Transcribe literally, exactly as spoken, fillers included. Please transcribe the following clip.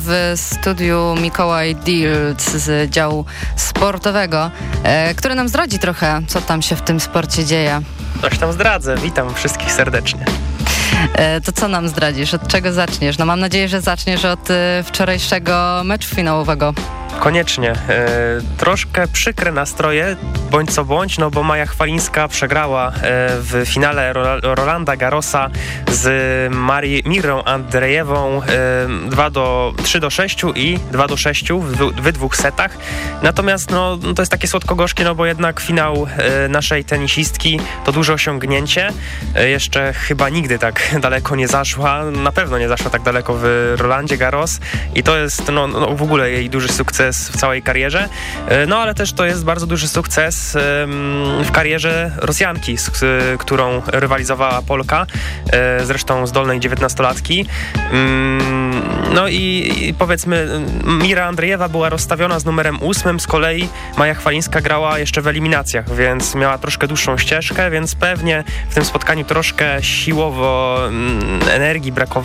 W studiu Mikołaj Dilc z działu sportowego, e, który nam zdradzi trochę, co tam się w tym sporcie dzieje. Coś tam zdradzę. Witam wszystkich serdecznie. E, to co nam zdradzisz? Od czego zaczniesz? No mam nadzieję, że zaczniesz od e, wczorajszego meczu finałowego. Koniecznie. E, troszkę przykre nastroje, bądź co bądź, no bo Maja Chwalińska przegrała e, w finale Ro- Rolanda Garrosa z Mari- Mirą Andrejewą e, dwa do, trzy do sześciu i dwa do sześciu w, w dwóch setach. Natomiast no, to jest takie słodko-gorzkie, no bo jednak finał e, naszej tenisistki to duże osiągnięcie. E, jeszcze chyba nigdy tak daleko nie zaszła. Na pewno nie zaszła tak daleko w Rolandzie Garros i to jest no, no, w ogóle jej duży sukces w całej karierze, no ale też to jest bardzo duży sukces w karierze Rosjanki, z którą rywalizowała Polka, zresztą zdolnej dziewiętnastolatki. No i, i powiedzmy Mira Andrejewa była rozstawiona z numerem ósmym, z kolei Maja Chwalińska grała jeszcze w eliminacjach, więc miała troszkę dłuższą ścieżkę, więc pewnie w tym spotkaniu troszkę siłowo energii brakowało.